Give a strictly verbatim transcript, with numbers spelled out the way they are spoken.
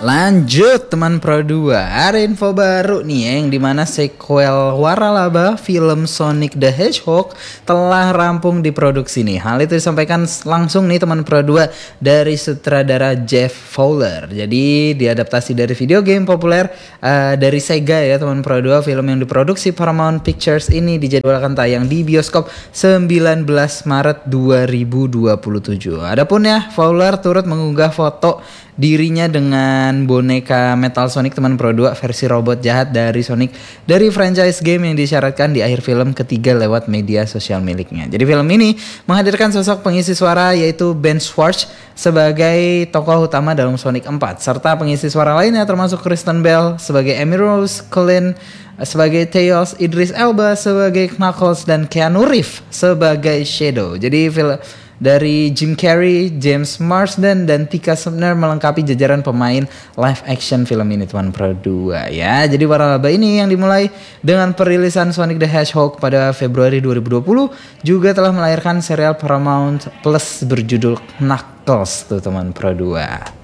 Lanjut teman Pro dua, ada info baru nih yang dimana sequel waralaba film Sonic the Hedgehog telah rampung diproduksi nih. Hal itu disampaikan langsung nih teman Pro dua dari sutradara Jeff Fowler. Jadi diadaptasi dari video game populer uh, dari Sega ya teman Pro dua. Film yang diproduksi Paramount Pictures ini dijadwalkan tayang di bioskop sembilan belas Maret dua ribu dua puluh tujuh. Adapun ya, Fowler turut mengunggah foto dirinya dengan boneka Metal Sonic teman Pro dua versi robot jahat dari Sonic dari franchise game yang disyaratkan di akhir film ketiga lewat media sosial miliknya. Jadi film ini menghadirkan sosok pengisi suara yaitu Ben Schwartz sebagai tokoh utama dalam Sonic empat serta pengisi suara lainnya termasuk Kristen Bell sebagai Amy Rose, Colin sebagai Tails, Idris Elba sebagai Knuckles dan Keanu Reeves sebagai Shadow. Jadi film dari Jim Carrey, James Marsden dan Tika Sumpter melengkapi jajaran pemain live action film ini teman Pro dua ya. Jadi waralaba ini yang dimulai dengan perilisan Sonic the Hedgehog pada Februari dua ribu dua puluh juga telah melahirkan serial Paramount Plus berjudul Knuckles tuh teman Pro dua.